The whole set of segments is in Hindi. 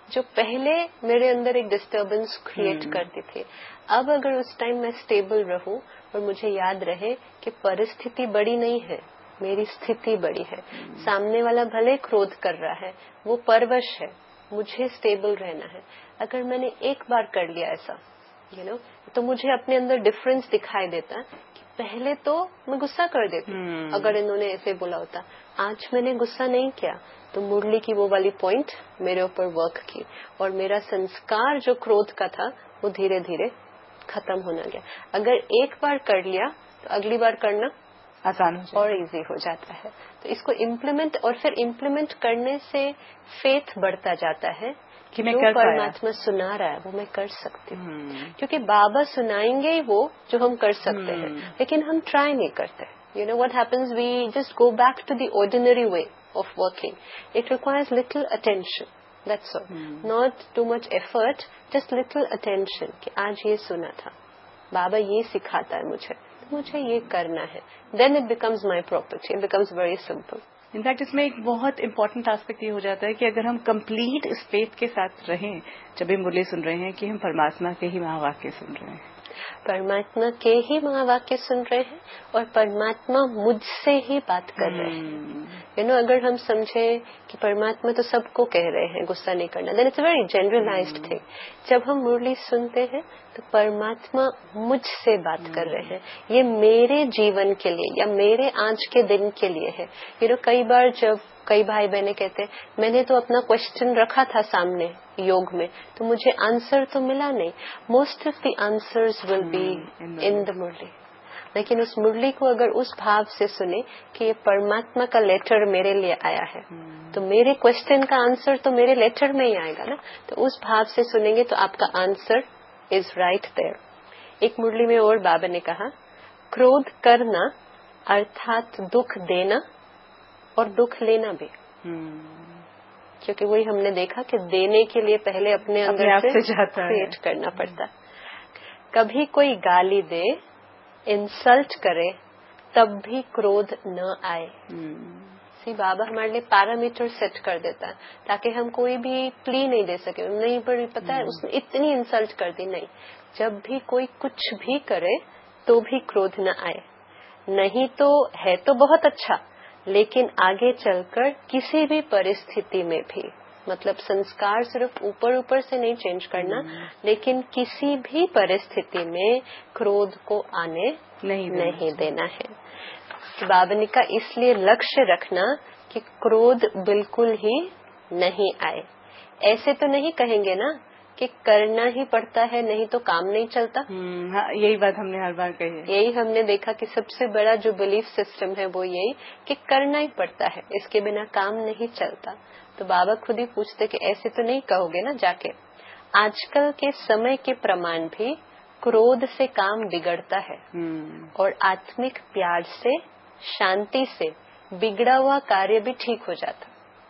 जो पहले मेरे अंदर एक डिस्टर्बेंस क्रिएट करती थी, अब अगर उस टाइम मैं स्टेबल रहूं और मुझे याद रहे कि परिस्थिति बड़ी नहीं है, मेरी स्थिति बड़ी है, सामने वाला भले क्रोध कर रहा है, वो परवश है, मुझे स्टेबल रहना है। अगर मैंने एक बार कर लिया ऐसा तो मुझे अपने अंदर डिफरेंस दिखाई देता कि पहले तो मैं गुस्सा कर देती अगर इन्होंने ऐसे बोला होता। आज मैंने गुस्सा नहीं किया तो मुरली की वो वाली पॉइंट मेरे ऊपर वर्क की और मेरा संस्कार जो क्रोध का था वो धीरे धीरे खत्म होना गया। अगर एक बार कर लिया तो अगली बार करना आसान और इजी हो जाता है। तो इसको इम्प्लीमेंट और फिर इम्प्लीमेंट करने से फेथ बढ़ता जाता है कि जो परमात्मा सुना रहा है वो मैं कर सकती हूँ, क्योंकि बाबा सुनाएंगे ही वो जो हम कर सकते हैं, लेकिन हम ट्राई नहीं करते। You know what happens? We just go back to the ordinary way of working. It requires little attention. That's all. Not too much effort, just little attention. कि आज ये सुना था, बाबा ये सिखाता है मुझे ये करना है। Then it becomes my property. It becomes very simple. In fact इसमें एक बहुत इम्पोर्टेंट एस्पेक्ट ये हो जाता है कि अगर हम कंप्लीट इस फेथ के साथ रहें, जब भी मुरली सुन रहे हैं कि हम परमात्मा के ही महावाक्य सुन रहे हैं, परमात्मा के ही महावाक्य सुन रहे हैं और परमात्मा मुझसे ही बात कर रहे हैं। अगर हम समझे कि परमात्मा तो सबको कह रहे हैं गुस्सा नहीं करना, then it's very generalised thing. जब हम मुरली सुनते हैं तो परमात्मा मुझसे बात कर रहे हैं, ये मेरे जीवन के लिए या मेरे आज के दिन के लिए है। कई बार जब कई भाई बहने कहते हैं मैंने तो अपना क्वेश्चन रखा था सामने योग में तो मुझे आंसर तो मिला नहीं। Most of the answers will be in the मुरली। लेकिन उस मुरली को अगर उस भाव से सुने कि ये परमात्मा का लेटर मेरे लिए आया है, तो मेरे क्वेश्चन का आंसर तो मेरे लेटर में ही आएगा ना। तो उस भाव से सुनेंगे तो आपका आंसर इज राइट देयर। एक मुरली में और बाबा ने कहा, क्रोध करना अर्थात दुख देना और दुख लेना भी। क्योंकि वही हमने देखा कि देने के लिए पहले अपने अंदर से क्रिएट करना पड़ता। कभी कोई गाली दे, इंसल्ट करे, तब भी क्रोध न आए। बाबा हमारे लिए पैरामीटर सेट कर देता है ताकि हम कोई भी प्ली नहीं दे सके। नहीं पर पता है उसने इतनी इंसल्ट कर दी, नहीं, जब भी कोई कुछ भी करे तो भी क्रोध न आए। नहीं तो है तो बहुत अच्छा, लेकिन आगे चलकर किसी भी परिस्थिति में भी, मतलब संस्कार सिर्फ ऊपर ऊपर से नहीं चेंज करना, लेकिन किसी भी परिस्थिति में क्रोध को आने नहीं देना है। बाबा ने कहा इसलिए लक्ष्य रखना कि क्रोध बिल्कुल ही नहीं आए। ऐसे तो नहीं कहेंगे ना कि करना ही पड़ता है नहीं तो काम नहीं चलता। हाँ, यही बात हमने हर बार कही है। यही हमने देखा कि सबसे बड़ा जो बिलीफ सिस्टम है वो यही कि करना ही पड़ता है, इसके बिना काम नहीं चलता। तो बाबा खुद ही पूछते कि ऐसे तो नहीं कहोगे ना जाके। आजकल के समय के प्रमाण भी क्रोध से काम बिगड़ता है और आत्मिक प्यार से, शांति से बिगड़ा हुआ कार्य भी ठीक हो जाता।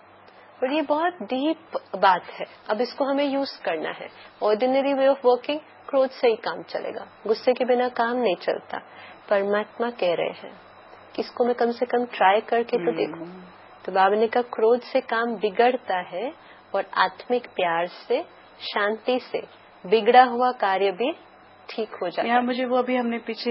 और ये बहुत डीप बात है। अब इसको हमें यूज करना है। ऑर्डिनरी वे ऑफ वर्किंग, क्रोध से ही काम चलेगा, गुस्से के बिना काम नहीं चलता। परमात्मा कह रहे हैं कि इसको मैं कम से कम ट्राई करके तो देखूं। तो बाबा ने कहा क्रोध से काम बिगड़ता है और आत्मिक प्यार से, शांति से बिगड़ा हुआ कार्य भी ठीक हो जाता है। मुझे वो अभी हमने पीछे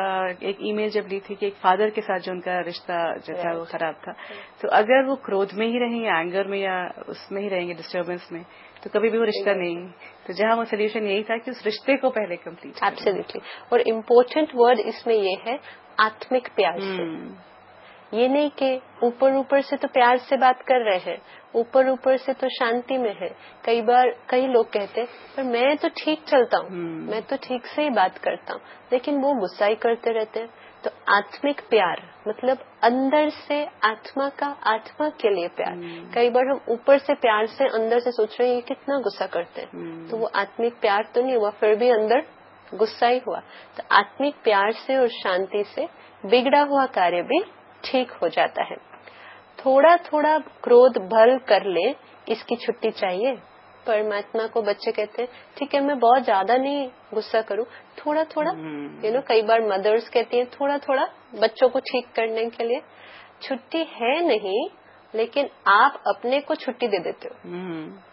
एक ईमेल जब ली थी कि एक फादर के साथ जो उनका रिश्ता जो था वो खराब था, तो अगर वो क्रोध में ही रहेंगे, एंगर में या उसमें ही रहेंगे, डिस्टर्बेंस में, तो कभी भी वो रिश्ता नहीं। तो जहाँ वो सोल्यूशन यही था कि उस रिश्ते को पहले कंप्लीट। एब्सोल्युटली। और इम्पोर्टेंट वर्ड इसमें ये है आत्मिक प्यार से। ये नहीं कि ऊपर ऊपर से तो प्यार से बात कर रहे हैं, ऊपर ऊपर से तो शांति में है। कई बार कई लोग कहते हैं पर मैं तो ठीक चलता हूँ, मैं तो ठीक से ही बात करता हूँ, लेकिन वो गुस्सा ही करते रहते हैं। तो आत्मिक प्यार मतलब अंदर से आत्मा का, आत्मा के लिए प्यार। कई बार हम ऊपर से प्यार से अंदर से सोच रहे हैं ये कितना गुस्सा करते हैं, तो वो आत्मिक प्यार तो नहीं हुआ, फिर भी अंदर गुस्सा ही हुआ। तो आत्मिक प्यार से और शांति से बिगड़ा हुआ कार्य भी ठीक हो जाता है। थोड़ा थोड़ा क्रोध भल कर ले, इसकी छुट्टी चाहिए। परमात्मा को बच्चे कहते हैं ठीक है मैं बहुत ज्यादा नहीं गुस्सा करूं, थोड़ा थोड़ा। कई बार मदर्स कहती हैं थोड़ा थोड़ा बच्चों को ठीक करने के लिए। छुट्टी है नहीं, लेकिन आप अपने को छुट्टी दे देते हो।